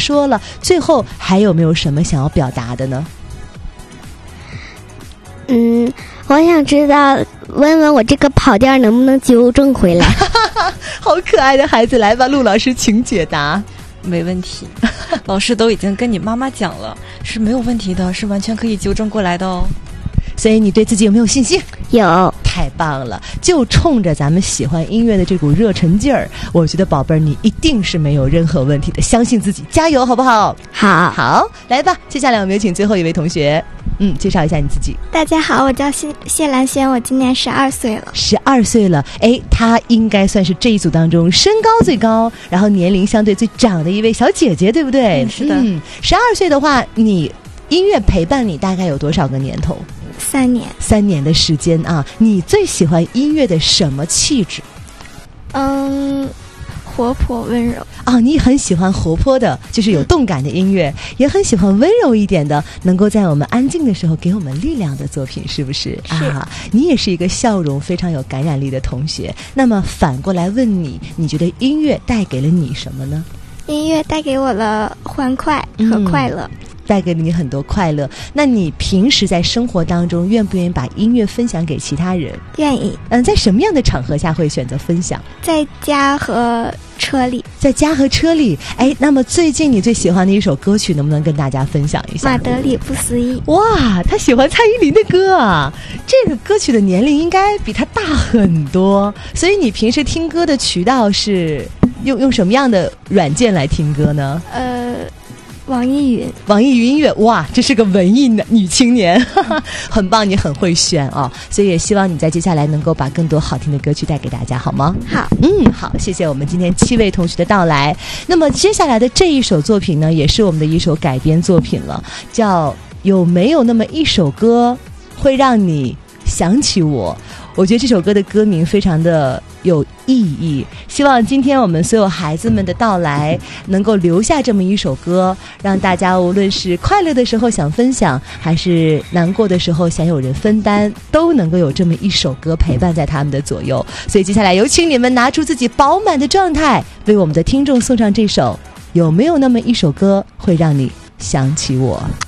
说了，最后还有没有什么想要表达的呢？ 我想知道，问问我这个跑调能不能纠正回来。 好可爱的孩子，来吧，陆老师请解答。 没问题，老师都已经跟你妈妈讲了，是没有问题的，是完全可以纠正过来的哦。 所以你对自己有没有信心？ 有。 太棒了，就冲着咱们喜欢音乐的这股热忱劲儿，我觉得宝贝儿你一定是没有任何问题的，相信自己，加油好不好？好，来吧，接下来我们有请最后一位同学，介绍一下你自己。 大家好，我叫谢兰轩，我今年12岁了。 12岁了，她应该算是这一组当中身高最高，然后年龄相对最长的一位小姐姐，对不对？ 是的。 12岁的话，你音乐陪伴你大概有多少个年头 ？3年。 3年的时间啊！你最喜欢音乐的什么气质？ 活泼温柔啊！你很喜欢活泼的，就是有动感的音乐，也很喜欢温柔一点的，能够在我们安静的时候给我们力量的作品，是不是？ 是啊！你也是一个笑容非常有感染力的同学。那么反过来问你，你觉得音乐带给了你什么呢？ 音乐带给我了欢快和快乐。 带给你很多快乐。那你平时在生活当中愿不愿意把音乐分享给其他人？ 愿意。 在什么样的场合下会选择分享？ 在家和车里。 在家和车里。那么最近你最喜欢的一首歌曲能不能跟大家分享一下？ 马德里不思议。 哇，他喜欢蔡依林的歌啊！这个歌曲的年龄应该比他大很多，所以你平时听歌的渠道是用什么样的软件来听歌呢？ 网易云音乐。哇，这是个文艺女青年，很棒，你很会选哦。所以也希望你在接下来能够把更多好听的歌曲带给大家，好吗？ 好。 好，谢谢我们今天7位同学的到来。那么接下来的这一首作品呢，也是我们的一首改编作品了，叫有没有那么一首歌会让你想起我？我觉得这首歌的歌名非常的有意义，希望今天我们所有孩子们的到来能够留下这么一首歌，让大家无论是快乐的时候想分享，还是难过的时候想有人分担，都能够有这么一首歌陪伴在他们的左右。所以接下来有请你们拿出自己饱满的状态，为我们的听众送上这首有没有那么一首歌会让你想起我。